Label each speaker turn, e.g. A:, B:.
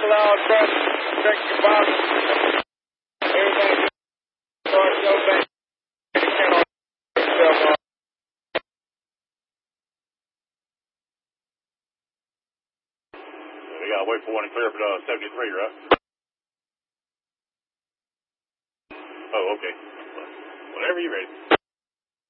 A: allowed trust, check your box. Everything starts so bad. You can't hold yourself up.
B: We gotta wait for one to clear for 73, right? Oh, okay. Whenever you're ready.